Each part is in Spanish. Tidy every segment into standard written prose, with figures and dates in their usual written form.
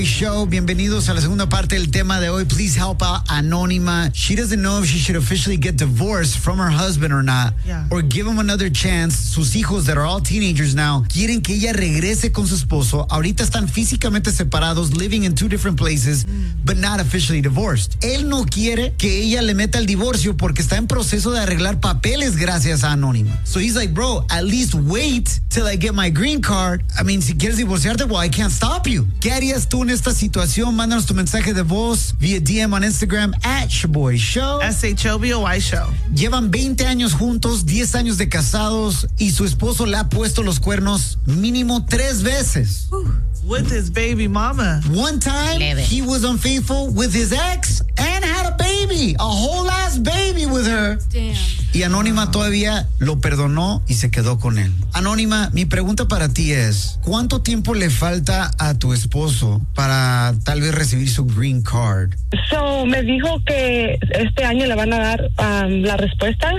Show, bienvenidos a la segunda parte del tema de hoy. Please help out Anónima. She doesn't know if she should officially get divorced from her husband or not, or give him another chance. Sus hijos, that are all teenagers now, quieren que ella regrese con su esposo. Ahorita están físicamente separados, living in two different places, but not officially divorced. Él no quiere que ella le meta el divorcio porque está en proceso de arreglar papeles gracias a Anónima. So he's like, bro, at least wait till I get my green card. I mean, si quieres divorciarte, well, I can't stop you. ¿Qué harías tú en esta situación? Mándanos tu mensaje de voz vía DM on Instagram @ShaboyShow. SHOBOY Show. Llevan 20 años juntos, 10 años de casados y su esposo le ha puesto los cuernos mínimo 3 veces. With his baby mama. One time, he was unfaithful with his ex and had a baby, a whole ass baby with her. Damn. Y Anónima todavía lo perdonó y se quedó con él. Anónima, mi pregunta para ti es, ¿cuánto tiempo le falta a tu esposo para tal vez recibir su green card? So, me dijo que este año le van a dar la respuesta.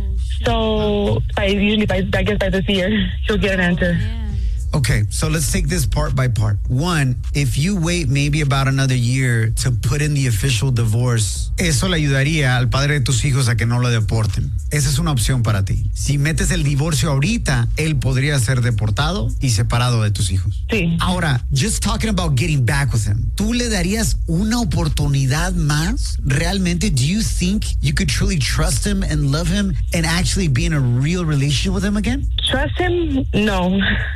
So, I guess by this year, he'll get an answer. Yeah. Okay, so let's take this part by part. One, if you wait maybe about another year to put in the official divorce, eso le ayudaría al padre de tus hijos a que no lo deporten. Esa es una opción para ti. Si metes el divorcio ahorita, él podría ser deportado y separado de tus hijos. Sí. Ahora, just talking about getting back with him, ¿tú le darías una oportunidad más? Realmente, do you think you could truly trust him and love him and actually be in a real relationship with him again? Trust him? No.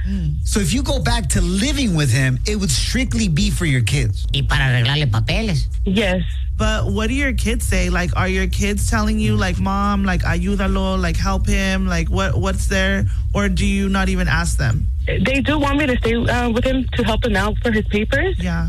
So if you go back to living with him, it would strictly be for your kids. Y para arreglarle papeles. Yes. But what do your kids say? Like, are your kids telling you, like, Mom, like, ayúdalo, like, help him? Like, what's there? Or do you not even ask them? They do want me to stay with him to help him out for his papers. Yeah.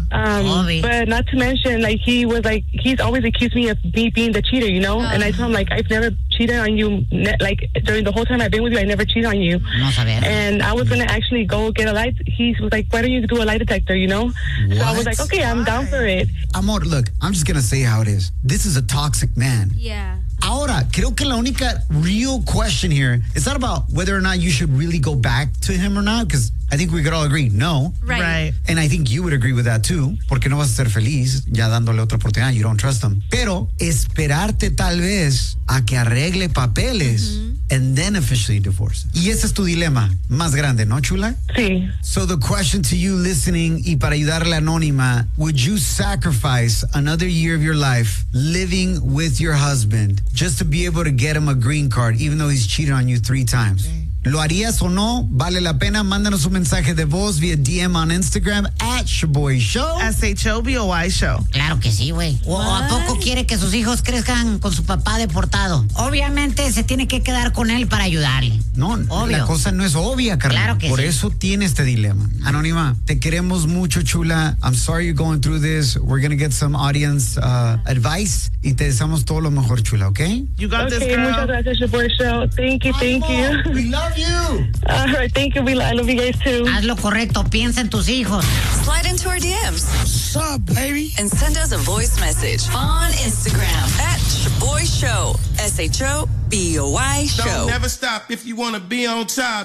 But not to mention, like, he's always accused me of me being the cheater, you know? And I told him, like, I've never cheated on you. Like, during the whole time I've been with you, I never cheated on you. No saber. And I was going to actually go get a light. He was like, why don't you do a lie detector, you know? So I was like, okay, I'm down for it. Amor, look, I'm just going to say how it is. This is a toxic man. Yeah. Ahora, creo que la única real question here is not about whether or not you should really go back to him or not, because I think we could all agree, no. Right. And I think you would agree with that too, porque no vas a ser feliz ya dándole otra oportunidad. You don't trust him. Pero esperarte tal vez a que arregle papeles and then officially divorce. Y ese es tu dilema más grande, ¿no, chula? Sí. So the question to you listening y para ayudarle a Anónima, would you sacrifice another year of your life living with your husband just to be able to get him a green card even though he's cheated on you 3 times? ¿Lo harías o no? ¿Vale la pena? Mándanos un mensaje de voz vía DM on Instagram @ShaboyShow. SHOBOY Show. Claro que sí, güey. ¿O a poco quiere que sus hijos crezcan con su papá deportado? Obviamente se tiene que quedar con él para ayudarle. No, obvio. La cosa no es obvia, carnal. Claro que Por sí. eso tiene este dilema. Anónima, te queremos mucho, chula. I'm sorry you're going through this. We're going to get some audience advice y te deseamos todo lo mejor, chula, ¿ok? You got this, Okay, girl. muchas gracias, Shaboy Show. Thank you. We love you. All right, thank you. I love you guys too. Haz lo correcto, piensa en tus hijos. Slide into our DMs. What's up, baby? And send us a voice message on Instagram @Shaboy Show. SHOBOY Show. Don't never stop if you want to be on top.